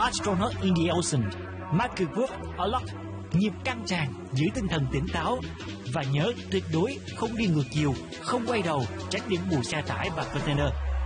Astronaut in the Ocean, Michael Work a Lot, nhịp căng tràn, giữ tinh thần tỉnh táo. Và nhớ tuyệt đối không đi ngược chiều, không quay đầu, tránh những mùa xe tải và container.